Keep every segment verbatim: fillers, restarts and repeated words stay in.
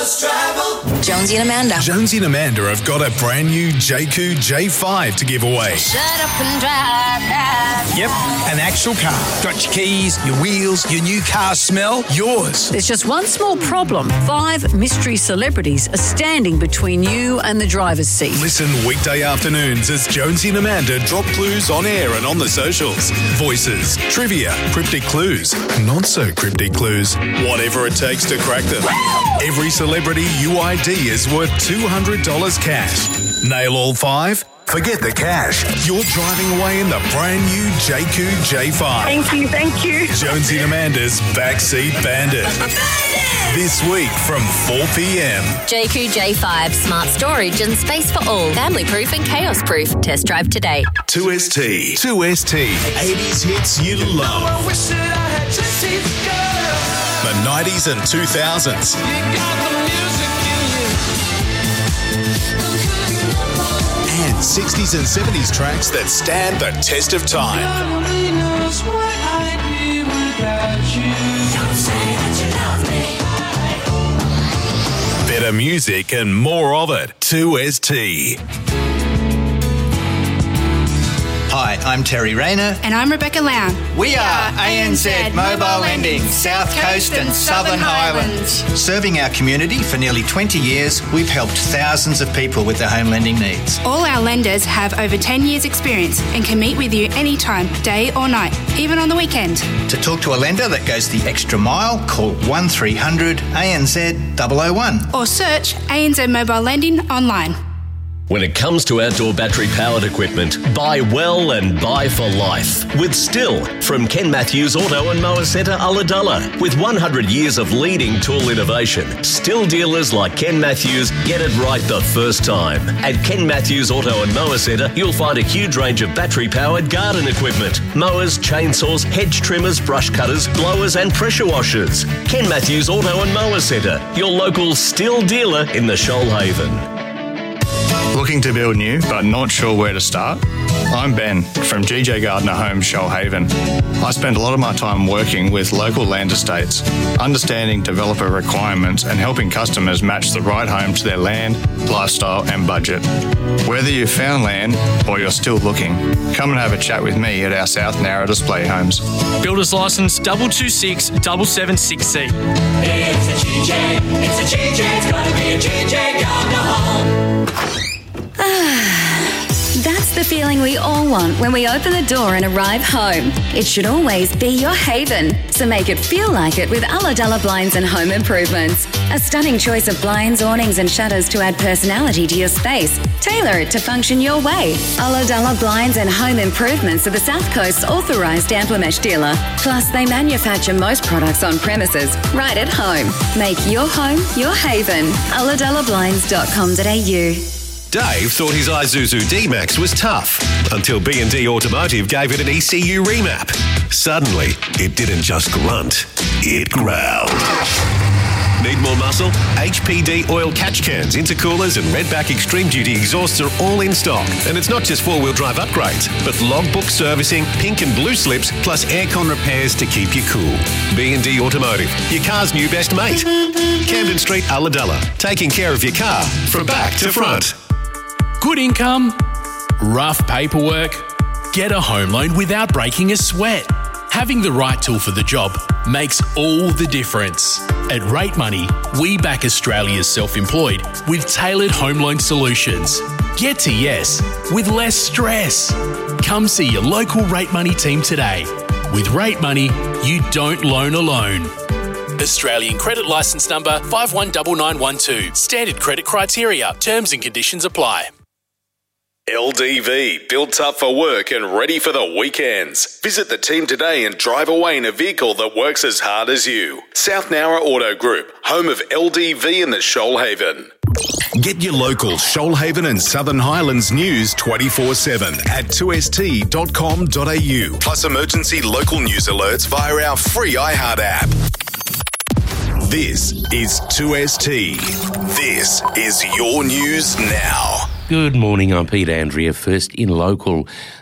Just travel. Jonesy and Amanda. Jonesy and Amanda have got a brand new J Q J five to give away. Shut up and drive, drive. Yep, an actual car. Got your keys, your wheels, your new car smell, yours. There's just one small problem. Five mystery celebrities are standing between you and the driver's seat. Listen weekday afternoons as Jonesy and Amanda drop clues on air and on the socials. Voices, trivia, cryptic clues, not so cryptic clues, whatever it takes to crack them. Every celebrity you I D is worth two hundred dollars cash. Nail all five? Forget the cash. You're driving away in the brand new J Q J five. Thank you, thank you. Jonesy and Amanda's Backseat Bandit. This week from four p.m. J Q J five, smart storage and space for all. Family proof and chaos proof. Test drive today. two S T. two S T. eighties hits you love. The nineties and two thousands. And sixties and seventies tracks that stand the test of time. Better music and more of it. two S T. Hi, I'm Terry Rayner. And I'm Rebecca Lown. We are A N Z Mobile Lending, South Coast and Southern Highlands. Serving our community for nearly twenty years, we've helped thousands of people with their home lending needs. All our lenders have over ten years experience and can meet with you anytime, day or night, even on the weekend. To talk to a lender that goes the extra mile, call one three hundred A N Z double oh one. Or search A N Z Mobile Lending online. When it comes to outdoor battery-powered equipment, buy well and buy for life. With Still, from Ken Matthews Auto and Mower Centre Ulladulla. With one hundred years of leading tool innovation, Still dealers like Ken Matthews get it right the first time. At Ken Matthews Auto and Mower Centre, you'll find a huge range of battery-powered garden equipment. Mowers, chainsaws, hedge trimmers, brush cutters, blowers and pressure washers. Ken Matthews Auto and Mower Centre, your local Still dealer in the Shoalhaven. Looking to build new but not sure where to start? I'm Ben from G J Gardner Homes Shoalhaven. I spend a lot of my time working with local land estates, understanding developer requirements and helping customers match the right home to their land, lifestyle and budget. Whether you've found land or you're still looking, come and have a chat with me at our South Narra display homes. Builder's licence two two six seven seven six C. It's a G J, it's a G J, it's gotta be a G J Gardner home. That's the feeling we all want when we open the door and arrive home. It should always be your haven, so make it feel like it with Ulladulla Blinds and Home Improvements. A stunning choice of blinds, awnings and shutters to add personality to your space. Tailor it to function your way. Ulladulla Blinds and Home Improvements are the South Coast's authorised Amplimesh dealer. Plus, they manufacture most products on premises, right at home. Make your home your haven. ulladulla blinds dot com dot a u. Dave thought his Isuzu D-Max was tough until B and D Automotive gave it an E C U remap. Suddenly, it didn't just grunt, it growled. Need more muscle? H P D oil catch cans, intercoolers and Redback Extreme Duty exhausts are all in stock. And it's not just four-wheel drive upgrades, but logbook servicing, pink and blue slips, plus aircon repairs to keep you cool. B and D Automotive, your car's new best mate. Camden Street, Ulladulla, taking care of your car from back to front. Good income, rough paperwork, get a home loan without breaking a sweat. Having the right tool for the job makes all the difference. At Rate Money, we back Australia's self-employed with tailored home loan solutions. Get to yes with less stress. Come see your local Rate Money team today. With Rate Money, you don't loan alone. Australian credit licence number five one nine nine one two. Standard credit criteria. Terms and conditions apply. L D V, built tough for work and ready for the weekends. Visit the team today and drive away in a vehicle that works as hard as you. South Narra Auto Group, home of L D V in the Shoalhaven. Get your local Shoalhaven and Southern Highlands news twenty-four seven at two s t dot com dot a u. Plus emergency local news alerts via our free iHeart app. This is two S T. This is your news now. Good morning, I'm Pete Andrea. First in local.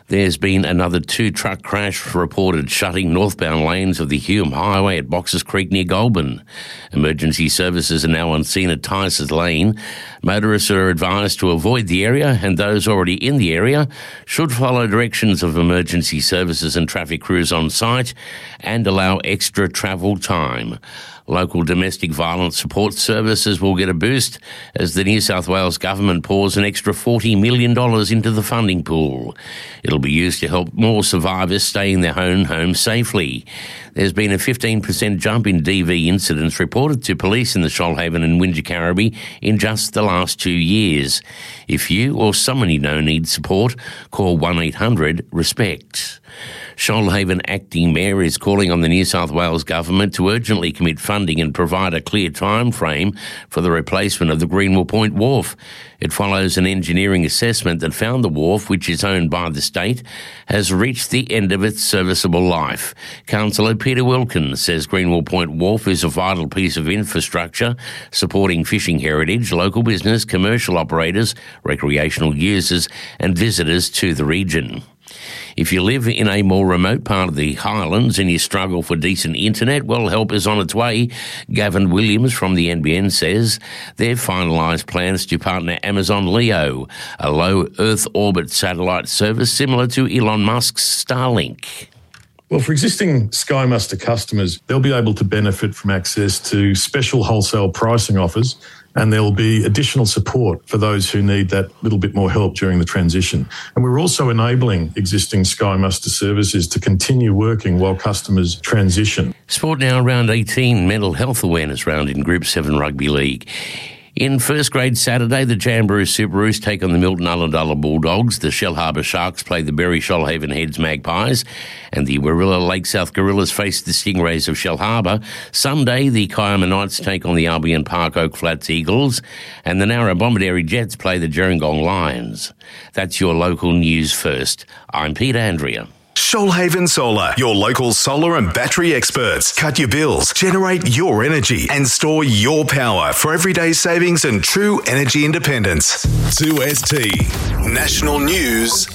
There's been another two-truck crash reported shutting northbound lanes of the Hume Highway at Boxers Creek near Goulburn. Emergency services are now on scene at Tysers Lane. Motorists are advised to avoid the area, and those already in the area should follow directions of emergency services and traffic crews on site and allow extra travel time. Local domestic violence support services will get a boost as the New South Wales government pours an extra forty million dollars into the funding pool. It'll be used to help more survivors stay in their own home safely. There's been a fifteen percent jump in D V incidents reported to police in the Shoalhaven and Wingecarribee in just the last two years. If you or someone you know needs support, call one eight hundred RESPECT. Shoalhaven Acting Mayor is calling on the New South Wales Government to urgently commit funding and provide a clear time frame for the replacement of the Greenwell Point Wharf. It follows an engineering assessment that found the wharf, which is owned by the state, has reached the end of its serviceable life. Councillor Peter Wilkins says Greenwell Point Wharf is a vital piece of infrastructure supporting fishing heritage, local business, commercial operators, recreational users and visitors to the region. If you live in a more remote part of the Highlands and you struggle for decent internet, well, help is on its way. Gavin Williams from the N B N says they've finalised plans to partner Amazon Leo, a low Earth orbit satellite service similar to Elon Musk's Starlink. Well, for existing Sky Muster customers, they'll be able to benefit from access to special wholesale pricing offers, and there will be additional support for those who need that little bit more help during the transition. And we're also enabling existing Sky Muster services to continue working while customers transition. Sport now, round eighteen, mental health awareness round in Group seven Rugby League. In first grade Saturday, the Jamboree Superoos take on the Milton Ulladulla Bulldogs, the Shellharbour Sharks play the Berry Shoalhaven Heads Magpies, and the Warilla Lake South Gorillas face the Stingrays of Shellharbour. Sunday, the Kiama Knights take on the Albion Park Oak Flats Eagles, and the Nowra Bomaderry Jets play the Gerringong Lions. That's your local news first. I'm Peter Andrea. Shoalhaven Solar, your local solar and battery experts. Cut your bills, generate your energy, and store your power for everyday savings and true energy independence. two S T National News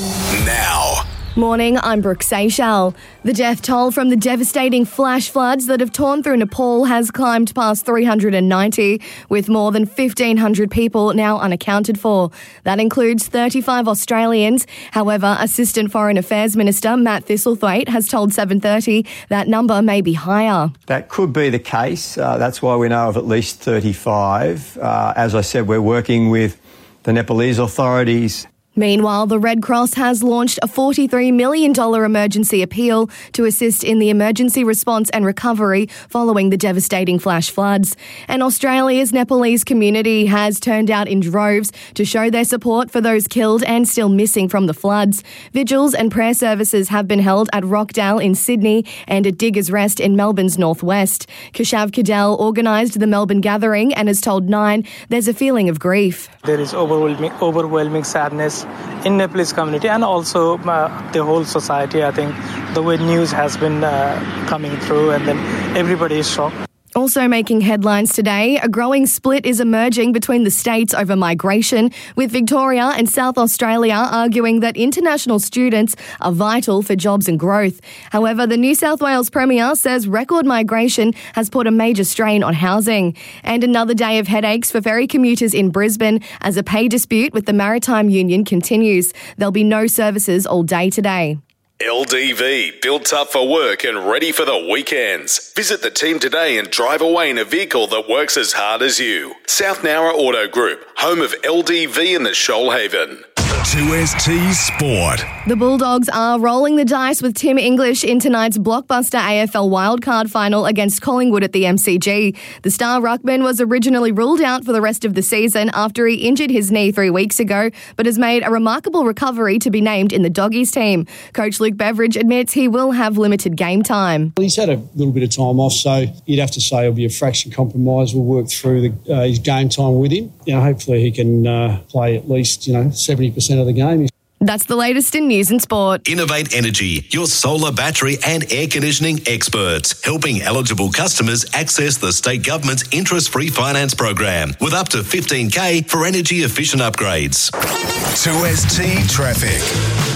now. Morning, I'm Brooke Seychelles. The death toll from the devastating flash floods that have torn through Nepal has climbed past three hundred ninety, with more than fifteen hundred people now unaccounted for. That includes thirty-five Australians. However, Assistant Foreign Affairs Minister Matt Thistlethwaite has told seven thirty that number may be higher. That could be the case. Uh, that's why we know of at least thirty-five. Uh, as I said, we're working with the Nepalese authorities. Meanwhile, the Red Cross has launched a forty-three million dollars emergency appeal to assist in the emergency response and recovery following the devastating flash floods. And Australia's Nepalese community has turned out in droves to show their support for those killed and still missing from the floods. Vigils and prayer services have been held at Rockdale in Sydney and at Diggers Rest in Melbourne's northwest. Kashav Cadell organised the Melbourne gathering and has told Nine there's a feeling of grief. There is overwhelming, overwhelming sadness in Nepalese community and also uh, the whole society. I think the way news has been uh, coming through, and then everybody is shocked. Also making headlines today, a growing split is emerging between the states over migration, with Victoria and South Australia arguing that international students are vital for jobs and growth. However, the New South Wales Premier says record migration has put a major strain on housing. And another day of headaches for ferry commuters in Brisbane as a pay dispute with the Maritime Union continues. There'll be no services all day today. L D V, built up for work and ready for the weekends. Visit the team today and drive away in a vehicle that works as hard as you. South Nowra Auto Group, home of L D V in the Shoalhaven. two S T Sport. The Bulldogs are rolling the dice with Tim English in tonight's blockbuster A F L wildcard final against Collingwood at the M C G. The star ruckman was originally ruled out for the rest of the season after he injured his knee three weeks ago, but has made a remarkable recovery to be named in the Doggies team. Coach Luke Beveridge admits he will have limited game time. Well, he's had a little bit of time off, so you'd have to say it'll be a fraction compromise. We'll work through the, uh, his game time with him. You know, hopefully he can uh, play at least, you know, seventy percent of the game. That's the latest in news and sport. Innovate Energy, your solar, battery and air conditioning experts, helping eligible customers access the state government's interest-free finance program with up to fifteen K for energy efficient upgrades. two S T Traffic.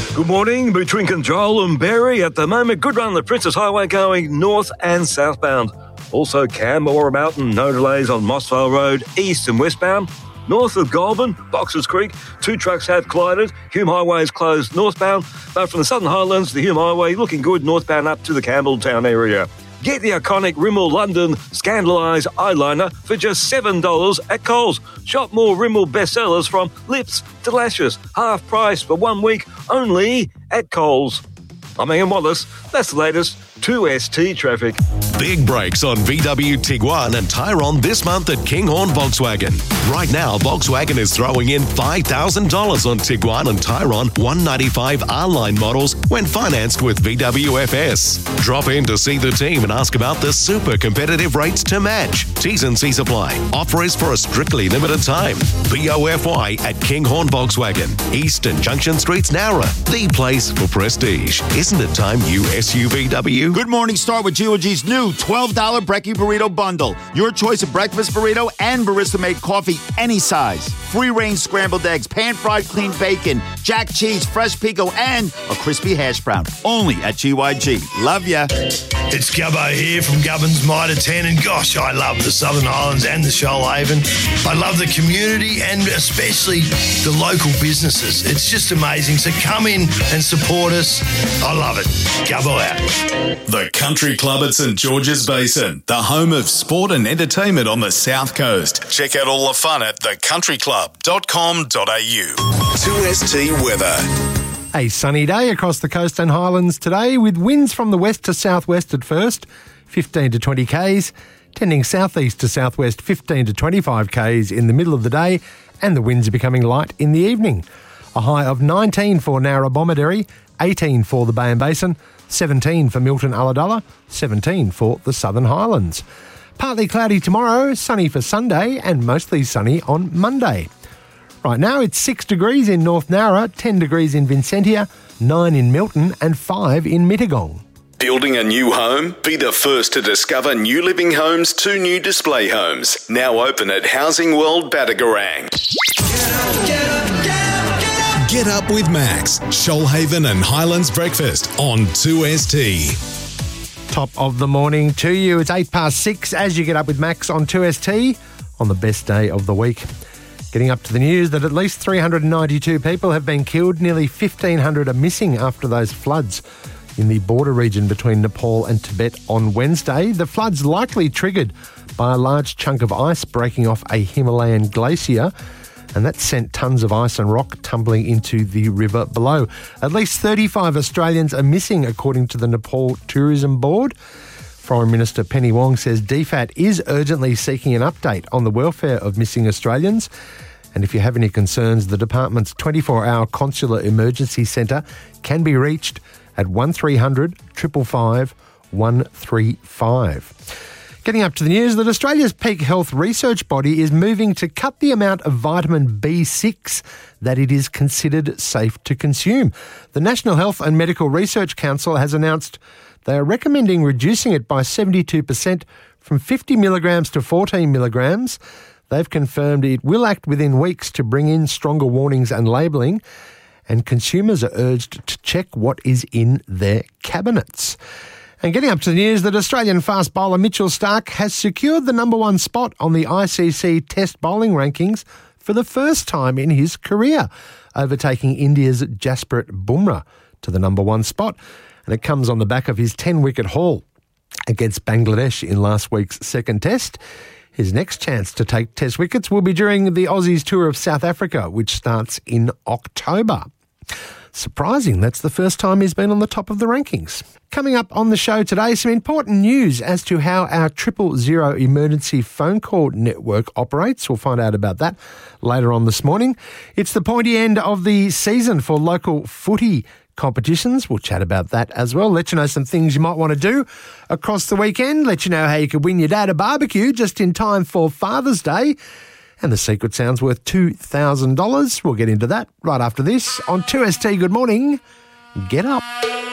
Good morning, between Control and Berry. At the moment, good run on the Princess Highway going north and southbound. Also, Canberra Mountain, no delays on Mossvale Road, east and westbound. North of Goulburn, Boxers Creek, two trucks have collided. Hume Highway is closed northbound, but from the Southern Highlands, the Hume Highway looking good northbound up to the Campbelltown area. Get the iconic Rimmel London Scandalise eyeliner for just seven dollars at Coles. Shop more Rimmel bestsellers from lips to lashes, half price for one week only at Coles. I'm Ian Wallace. That's the latest two S T traffic. Big breaks on V W Tiguan and Tyrone this month at Kinghorn Volkswagen. Right now, Volkswagen is throwing in five thousand dollars on Tiguan and Tyrone one ninety-five R-Line models when financed with V W F S. Drop in to see the team and ask about the super competitive rates to match. T's and C's apply. Offer is for a strictly limited time. B O F Y at Kinghorn Volkswagen. East and Junction Streets, Nowra. The place for prestige. Isn't it time you S U V W? Good morning, start with G O G's new twelve dollars Brekkie Burrito Bundle. Your choice of breakfast burrito and barista-made coffee any size. Free-range scrambled eggs, pan-fried clean bacon, jack cheese, fresh pico, and a crispy hash brown. Only at G Y G. Love ya. It's Gubbo here from Gubbins Mitre ten, and gosh, I love the Southern Highlands and the Shoalhaven. I love the community and especially the local businesses. It's just amazing. So come in and support us. I love it. Gubbo out. The Country Club at St George's Basin, the home of sport and entertainment on the South Coast. Check out all the fun at the country club dot com dot a u. two S T weather. A sunny day across the coast and highlands today, with winds from the west to southwest at first, fifteen to twenty k's, tending southeast to southwest, fifteen to twenty-five k's in the middle of the day, and the winds are becoming light in the evening. A high of nineteen for Narra-Bomaderry, eighteen for the Bay and Basin, seventeen for Milton Ulladulla, seventeen for the Southern Highlands. Partly cloudy tomorrow, sunny for Sunday, and mostly sunny on Monday. Right now it's six degrees in North Nowra, ten degrees in Vincentia, nine in Milton, and five in Mittagong. Building a new home? Be the first to discover New Living Homes' two new display homes, now open at Housing World Batagaran. Get up with Max, Shoalhaven and Highlands Breakfast on two S T. Top of the morning to you. It's eight past six as you get up with Max on two S T on the best day of the week. Getting up to the news that at least three hundred ninety-two people have been killed, nearly fifteen hundred are missing after those floods in the border region between Nepal and Tibet on Wednesday. The floods likely triggered by a large chunk of ice breaking off a Himalayan glacier, and that sent tons of ice and rock tumbling into the river below. At least thirty-five Australians are missing, according to the Nepal Tourism Board. Foreign Minister Penny Wong says D F A T is urgently seeking an update on the welfare of missing Australians. And if you have any concerns, the department's twenty-four hour consular emergency centre can be reached at one three hundred, five five five, one three five. Getting up to the news that Australia's peak health research body is moving to cut the amount of vitamin B six that it is considered safe to consume. The National Health and Medical Research Council has announced they are recommending reducing it by seventy-two percent from fifty milligrams to fourteen milligrams. They've confirmed it will act within weeks to bring in stronger warnings and labelling, and consumers are urged to check what is in their cabinets. And getting up to the news that Australian fast bowler Mitchell Starc has secured the number one spot on the I C C Test bowling rankings for the first time in his career, overtaking India's Jasprit Bumrah to the number one spot. And it comes on the back of his ten-wicket haul against Bangladesh in last week's second test. His next chance to take test wickets will be during the Aussies tour of South Africa, which starts in October. Surprising, that's the first time he's been on the top of the rankings. Coming up on the show today, some important news as to how our triple zero emergency phone call network operates. We'll find out about that later on this morning. It's the pointy end of the season for local footy competitions. We'll chat about that as well. Let you know some things you might want to do across the weekend. Let you know how you could win your dad a barbecue just in time for Father's Day. And the secret sound's worth two thousand dollars. We'll get into that right after this on two S T. Good morning. Get up.